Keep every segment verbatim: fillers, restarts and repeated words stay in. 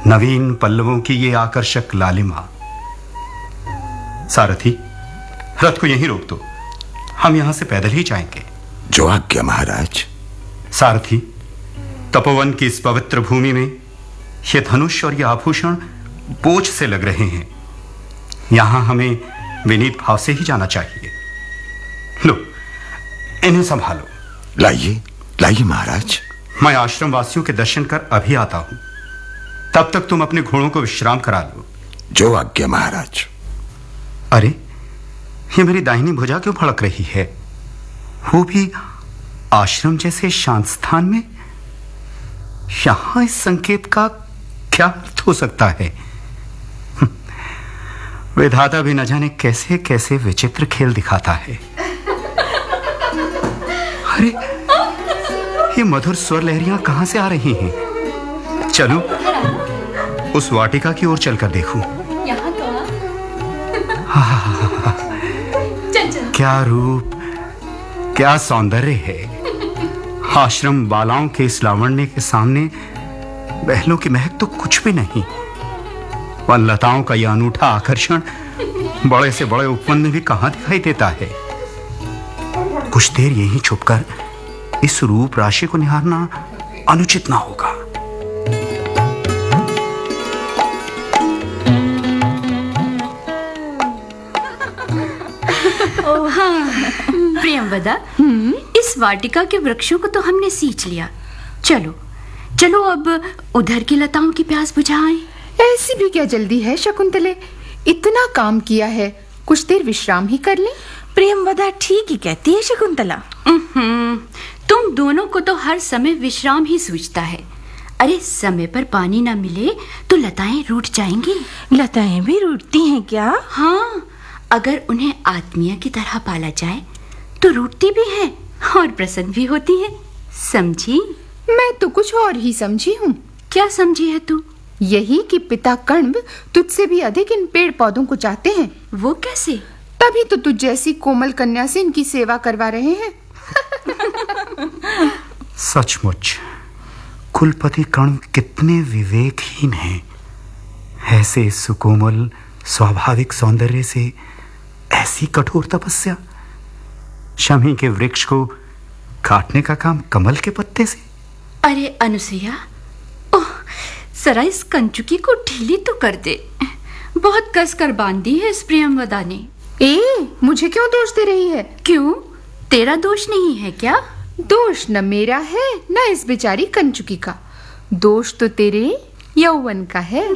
नवीन पल्लवों की ये आकर्षक लालिमा। सारथी, रथ को यहीं रोक दो, हम यहां से पैदल ही जाएंगे। जो आज्ञा महाराज। सारथी, तपोवन की इस पवित्र भूमि में ये धनुष और ये आभूषण बोझ से लग रहे हैं। यहां हमें विनीत भाव से ही जाना चाहिए। लो, इन्हें संभालो। लाइए लाइए महाराज। मैं आश्रम वासियों के दर्शन कर अभी आता हूं, तब तक तुम अपने घोड़ों को विश्राम करा लो। जो आज्ञा महाराज। अरे, ये मेरी दाहिनी भुजा क्यों फड़क रही है? वो भी आश्रम जैसे शांत स्थान में। यहां इस संकेत का क्या अर्थ हो सकता है? विधाता भी न जाने कैसे कैसे विचित्र खेल दिखाता है। अरे, ये मधुर स्वर लहरियां कहां से आ रही हैं? चलो उस वाटिका की ओर चलकर देखूं। यहाँ तो आ। चल चल। क्या रूप, क्या सौंदर्य है। आश्रम बालाओं के इस लावण्य के सामने बहलों की महक तो कुछ भी नहीं। वन लताओं का यह अनूठा आकर्षण बड़े से बड़े उपवन में भी कहां दिखाई देता है। कुछ देर यहीं छुपकर इस रूप राशि को निहारना अनुचित ना होगा। हाँ, प्रियंवदा, इस वाटिका के वृक्षों को तो हमने सींच लिया। चलो चलो अब उधर की लताओं की प्यास बुझाएं। ऐसी भी क्या जल्दी है शकुंतले? इतना काम किया है, कुछ देर विश्राम ही कर लें। प्रियंवदा ठीक ही कहती है शकुंतला। तुम दोनों को तो हर समय विश्राम ही सूझता है। अरे, समय पर पानी ना मिले तो लताएं रूठ जाएंगी। लताएं भी रूठती हैं क्या? हाँ, अगर उन्हें आत्मीय की तरह पाला जाए तो रूठती भी हैं और प्रसन्न भी होती हैं। समझी? मैं तो कुछ और ही समझी हूँ। क्या समझी है तू? यही कि पिता कण्व तुझसे भी अधिक इन पेड़ पौधों को चाहते हैं। वो कैसे? तभी तो तुझ जैसी कोमल कन्या से इनकी सेवा करवा रहे हैं। सचमुच कुलपति कण्व कितने विवेकहीन हैं। ऐसे सुकोमल स्वाभाविक सौंदर्य से ऐसी कठोर तपस्या। शमी के वृक्ष को काटने का काम कमल के पत्ते से। अरे अनुसुईया, ओह, जरा इस कंचुकी को ढीली तो कर दे। बहुत कस कर बांधी है इस प्रियंवदा ने। ए, मुझे क्यों दोष दे रही है? क्यों, तेरा दोष नहीं है क्या? दोष न मेरा है न इस बेचारी कंचुकी का। दोष तो तेरे यौवन का है।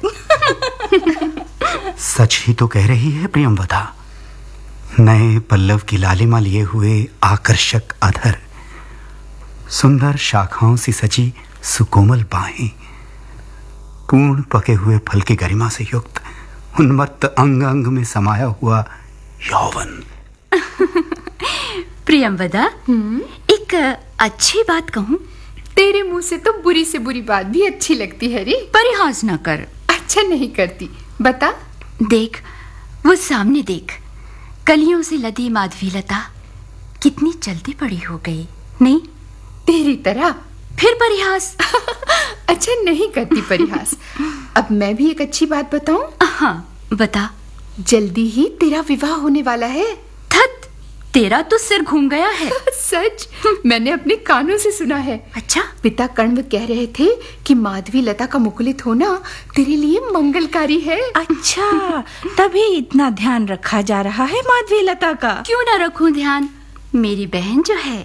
सच ही तो कह रही है प्रियंवदा। नए पल्लव की लालिमा लिए हुए आकर्षक अधर, सुंदर शाखाओं से सजी सुकोमल बाहें, पूर्ण पके हुए फल की गरिमा से युक्त उन्मत्त अंग अंग में समाया हुआ यौवन। प्रियंवदा, एक अच्छी बात कहूं? तेरे मुंह से तो बुरी से बुरी बात भी अच्छी लगती है रे। परिहास न कर। अच्छा नहीं करती, बता। देख, वो सामने देख, कलियों से लदी माधवी लता कितनी जल्दी बड़ी हो गई। नहीं, तेरी तरह। फिर परिहास? अच्छा नहीं करती परिहास। अब मैं भी एक अच्छी बात बताऊं? हाँ, बता। जल्दी ही तेरा विवाह होने वाला है। थत, तेरा तो सिर घूम गया है। सच, मैंने अपने कानों से सुना है। अच्छा? पिता कण्व कह रहे थे कि माधवी लता का मुकुलित होना तेरे लिए मंगलकारी है। अच्छा, तभी इतना ध्यान रखा जा रहा है माधवी लता का। क्यों ना रखूं ध्यान, मेरी बहन जो है।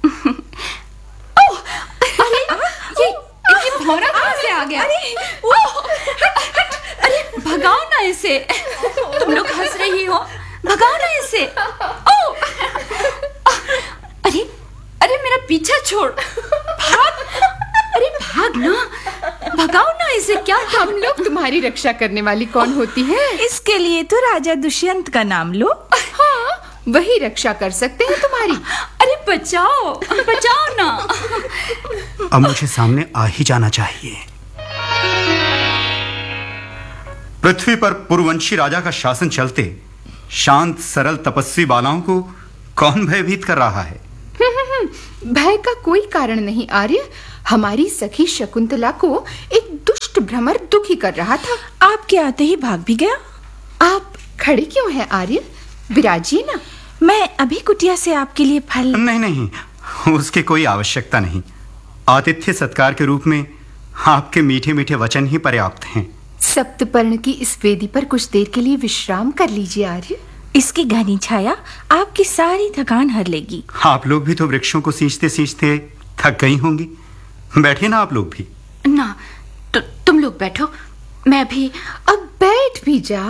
अरे, ये ये भौरा कहाँ से आ गया? अरे, अरे भगाओ ना इसे। तुम लोग हंस रही हो, भगाओ ना इसे। अरे अरे मेरा पीछा छोड़, भाग। अरे भाग ना, भगाओ ना इसे। क्या हम लोग तुम्हारी रक्षा करने वाली कौन होती है? इसके लिए तो राजा दुष्यंत का नाम लो। हाँ, वही रक्षा कर सकते हैं तुम्हारी। अरे बचाओ, बचाओ ना। अब मुझे सामने आ ही जाना चाहिए। पृथ्वी पर पुरवंशी राजा का शासन चलते शांत सरल तपस्वी बालाओं को कौन भयभीत कर रहा है? भय का कोई कारण नहीं आर्य। हमारी सखी शकुंतला को एक दुष्ट भ्रमर दुखी कर रहा था। आपके आते ही भाग भी गया। आप खड़े क्यों हैं आर्य? विराजिए ना। मैं अभी कुटिया से आपके लिए फल। नहीं नहीं, उसकी कोई आवश्यकता नहीं। आतिथ्य सत्कार के रूप में आपके मीठे मीठे वचन ही पर्याप्त हैं। सप्तपर्ण की इस वेदी पर कुछ देर के लिए विश्राम कर लीजिए आर्य। इसकी घनी छाया आपकी सारी थकान हर लेगी। आप लोग भी तो वृक्षों को सींचते सींचते थक गई होंगी। बैठिए ना आप लोग भी। ना, तु, तुम लोग बैठो, मैं भी। अब बैठ भी जा।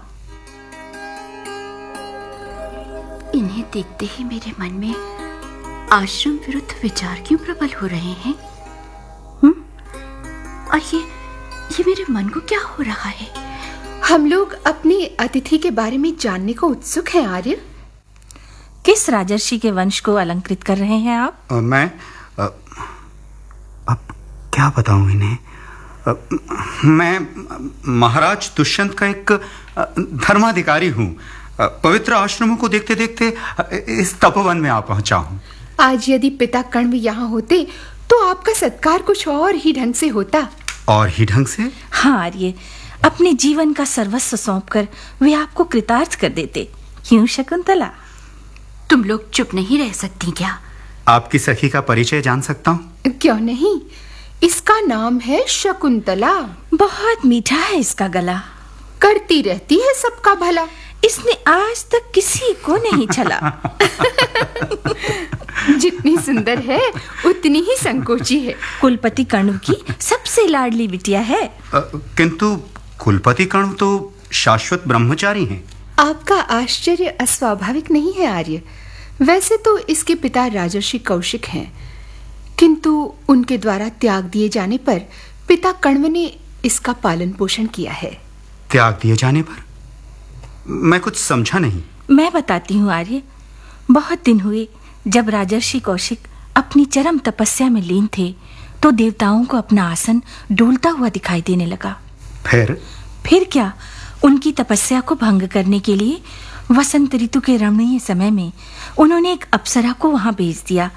इन्हें देखते ही मेरे मन में आश्रम विरुद्ध विचार क्यों प्रबल हो रहे हैं? हम्म? और ये ये मेरे मन को क्या हो रहा है? हम लोग अपने अतिथि के बारे में जानने को उत्सुक हैं आर्य। किस राजर्षि के वंश को अलंकृत कर रहे हैं आप? अ, मैं अ, अब क्या बताऊं इन्हें? अ, मैं महाराज दुष्यंत का एक अ, धर्माधिकारी हूं। अ, पवित्र आश्रमों को देखते देखते अ, इस तपोवन में आ पहुंचा हूं। आज यदि पिता कण्व यहाँ होते तो आपका सत्कार कुछ और ही ढंग से होता। और ही ढंग से? हाँ आर्य, अपने जीवन का सर्वस्व सौंपकर वे आपको कृतार्थ कर देते। क्यों शकुंतला? तुम लोग चुप नहीं रह सकती क्या? आपकी सखी का परिचय जान सकता हूं? क्यों नहीं, इसका नाम है शकुंतला। बहुत मीठा है इसका गला। करती रहती है सबका भला। इसने आज तक किसी को नहीं छला। जितनी सुंदर है उतनी ही संकोची है। कुलपति कण्व की सबसे लाडली बिटिया है। अ, किंतु कुलपति कण्व तो शाश्वत ब्रह्मचारी हैं। आपका आश्चर्य अस्वाभाविक नहीं है आर्य। वैसे तो इसके पिता राजर्षि कौशिक हैं, किंतु उनके द्वारा त्याग दिए जाने पर पिता कण्व ने इसका पालन पोषण किया है। त्याग दिए जाने पर? मैं कुछ समझा नहीं। मैं बताती हूँ आर्य। बहुत दिन हुए जब राजर्षि कौशिक अपनी चरम तपस्या में लीन थे तो देवताओं को अपना आसन डोलता हुआ दिखाई देने लगा। फिर? फिर क्या, उनकी तपस्या को भंग करने के लिए वसंत ऋतु के रमणीय समय में उन्होंने एक अप्सरा को वहां भेज दिया।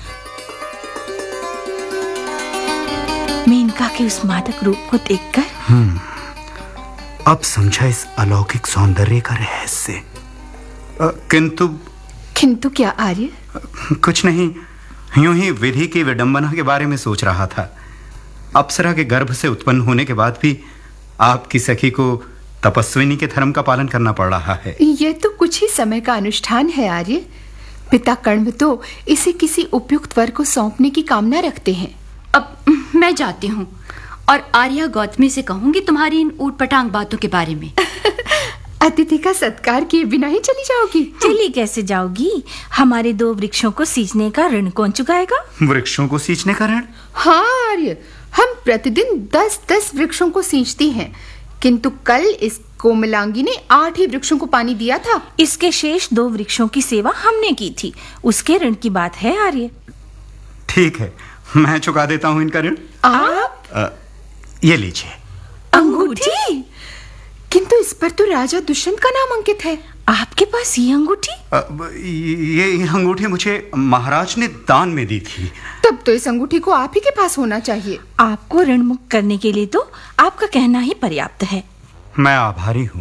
मेनका के उस मादक रूप को देखकर हम्म, अब समझा इस अलौकिक सौंदर्य का रहस्य। अ, किंतु किंतु क्या आर्य? कुछ नहीं, यूं ही विधि की विडंबना के बारे में सोच रहा था। अप्सरा के गर्भ से उत्पन्न होने के बाद भी आपकी सखी को तपस्विनी के धर्म का पालन करना पड़ रहा है। यह तो कुछ ही समय का अनुष्ठान है आर्य। पिता कण्व तो इसे किसी उपयुक्त वर को सौंपने की कामना रखते हैं। अब मैं जाती हूँ और आर्या गौतमी से कहूंगी तुम्हारी इन ऊटपटांग बातों के बारे में। अतिथि का सत्कार किए बिना ही चली जाओगी? चली कैसे जाओगी? हमारे दो वृक्षों को सींचने का ऋण कौन चुकाएगा? वृक्षों को सींचने का ऋण? हाँ आर्य, हम प्रतिदिन दस दस वृक्षों को सींचती हैं, किंतु कल इस कोमलांगी ने आठ ही वृक्षों को पानी दिया था। इसके शेष दो वृक्षों की सेवा हमने की थी, उसके ऋण की बात है आर्य। ठीक है, मैं चुका देता हूं इनका ऋण। आप? अ, ये लीजिए। अंगूठी? किंतु इस पर तो राजा दुष्यंत का नाम अंकित है। आपके पास ये अंगूठी? अ, ये ये अंगूठी मुझे महाराज ने दान में दी थी। तब तो इस अंगूठी को आप ही के पास होना चाहिए। आपको ऋण मुक्त करने के लिए तो आपका कहना ही पर्याप्त है। मैं आभारी हूँ।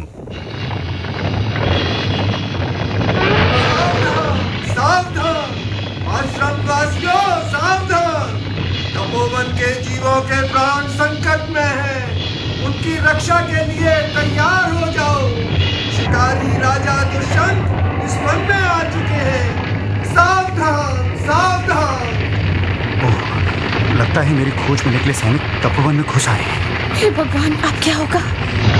सावधान आश्रमवासियों, सावधान! तपोवन के जीवों के प्राण संकट में हैं। उनकी रक्षा के लिए तैयार हो जाओ। शिकारी राजा दुष्यंत इस वन में आ चुके हैं। सावधान, सावधान! ओह, लगता है मेरी खोज में निकले सैनिक तपोवन में घुस आए हैं। हे भगवान, अब क्या होगा?